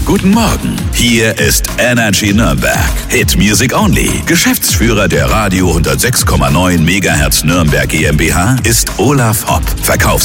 Guten Morgen. Hier ist Energy Nürnberg. Hit Music Only. Geschäftsführer der Radio 106,9 MHz Nürnberg GmbH ist Olaf Hopp.